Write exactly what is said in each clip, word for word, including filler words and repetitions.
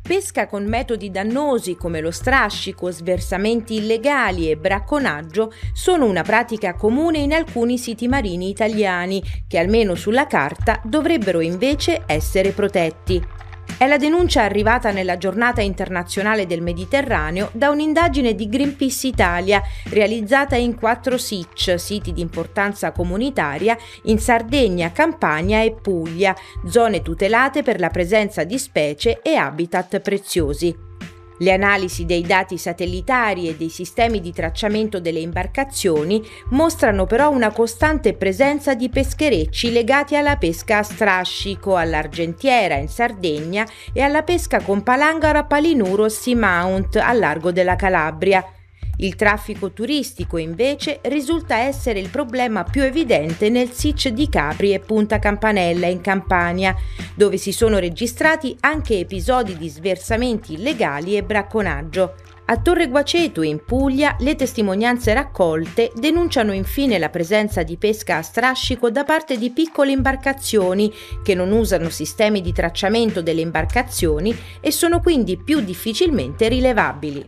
Pesca con metodi dannosi come lo strascico, sversamenti illegali e bracconaggio sono una pratica comune in alcuni siti marini italiani che almeno sulla carta dovrebbero invece essere protetti. È la denuncia arrivata nella giornata internazionale del Mediterraneo da un'indagine di Greenpeace Italia realizzata in quattro S I C, siti di importanza comunitaria, in Sardegna, Campania e Puglia, zone tutelate per la presenza di specie e habitat preziosi. Le analisi dei dati satellitari e dei sistemi di tracciamento delle imbarcazioni mostrano però una costante presenza di pescherecci legati alla pesca a strascico, all'argentiera in Sardegna e alla pesca con palangaro a palinuro Seamount al largo della Calabria. Il traffico turistico invece risulta essere il problema più evidente nel S I C di Capri e Punta Campanella in Campania, dove si sono registrati anche episodi di sversamenti illegali e bracconaggio. A Torre Guaceto in Puglia le testimonianze raccolte denunciano infine la presenza di pesca a strascico da parte di piccole imbarcazioni che non usano sistemi di tracciamento delle imbarcazioni e sono quindi più difficilmente rilevabili.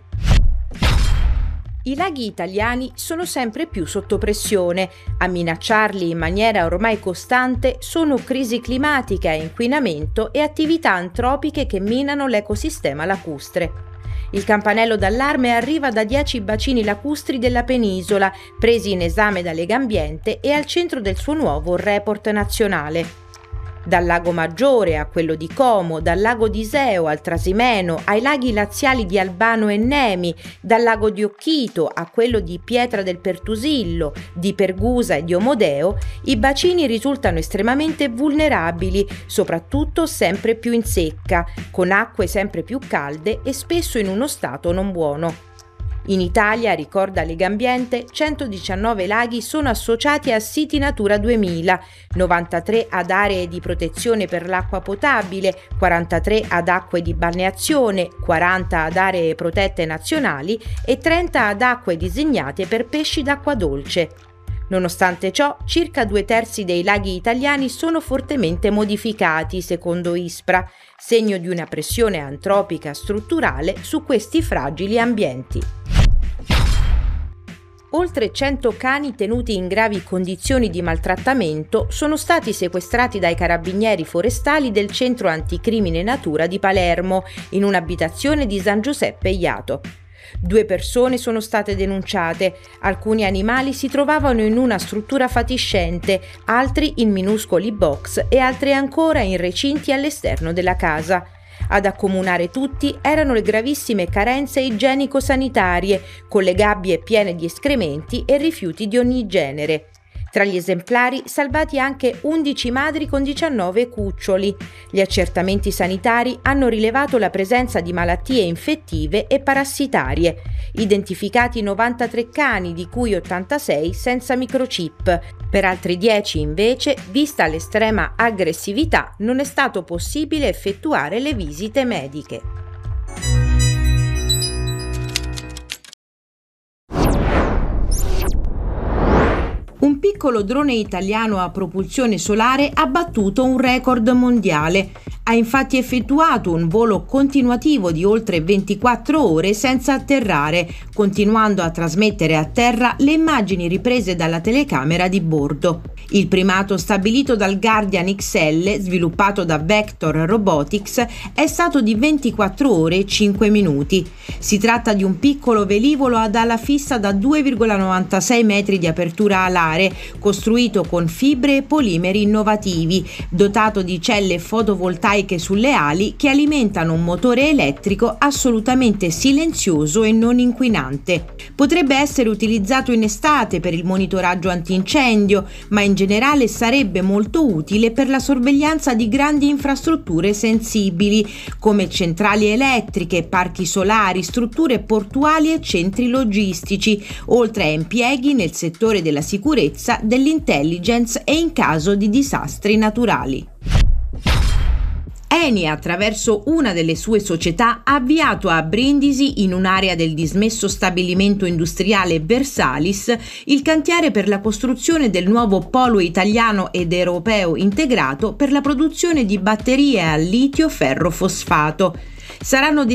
I laghi italiani sono sempre più sotto pressione. A minacciarli in maniera ormai costante sono crisi climatica, inquinamento e attività antropiche che minano l'ecosistema lacustre. Il campanello d'allarme arriva da dieci bacini lacustri della penisola, presi in esame da Legambiente e al centro del suo nuovo report nazionale. Dal lago Maggiore a quello di Como, dal lago di Iseo al Trasimeno, ai laghi laziali di Albano e Nemi, dal lago di Occhito a quello di Pietra del Pertusillo, di Pergusa e di Omodeo, i bacini risultano estremamente vulnerabili, soprattutto sempre più in secca, con acque sempre più calde e spesso in uno stato non buono. In Italia, ricorda Legambiente, centodiciannove laghi sono associati a siti Natura duemila, novantatré ad aree di protezione per l'acqua potabile, quarantatré ad acque di balneazione, quaranta ad aree protette nazionali e trenta ad acque disegnate per pesci d'acqua dolce. Nonostante ciò, circa due terzi dei laghi italiani sono fortemente modificati, secondo ISPRA, segno di una pressione antropica strutturale su questi fragili ambienti. Oltre cento cani tenuti in gravi condizioni di maltrattamento sono stati sequestrati dai carabinieri forestali del Centro Anticrimine Natura di Palermo, in un'abitazione di San Giuseppe Jato. Due persone sono state denunciate, alcuni animali si trovavano in una struttura fatiscente, altri in minuscoli box e altri ancora in recinti all'esterno della casa. Ad accomunare tutti erano le gravissime carenze igienico-sanitarie, con le gabbie piene di escrementi e rifiuti di ogni genere. Tra gli esemplari salvati anche undici madri con diciannove cuccioli. Gli accertamenti sanitari hanno rilevato la presenza di malattie infettive e parassitarie. Identificati novantatré cani, di cui ottantasei senza microchip. Per altri dieci invece, vista l'estrema aggressività, non è stato possibile effettuare le visite mediche. Un piccolo drone italiano a propulsione solare ha battuto un record mondiale. Ha infatti effettuato un volo continuativo di oltre ventiquattro ore senza atterrare, continuando a trasmettere a terra le immagini riprese dalla telecamera di bordo. Il primato stabilito dal Guardian X L, sviluppato da Vector Robotics, è stato di ventiquattro ore e cinque minuti. Si tratta di un piccolo velivolo ad ala fissa da due virgola novantasei metri di apertura alare, costruito con fibre e polimeri innovativi, dotato di celle fotovoltaiche sulle ali che alimentano un motore elettrico assolutamente silenzioso e non inquinante. Potrebbe essere utilizzato in estate per il monitoraggio antincendio, ma in generale sarebbe molto utile per la sorveglianza di grandi infrastrutture sensibili, come centrali elettriche, parchi solari, strutture portuali e centri logistici, oltre a impieghi nel settore della sicurezza, dell'intelligence e in caso di disastri naturali. Eni, attraverso una delle sue società, ha avviato a Brindisi, in un'area del dismesso stabilimento industriale Versalis, il cantiere per la costruzione del nuovo polo italiano ed europeo integrato per la produzione di batterie al litio ferro fosfato. saranno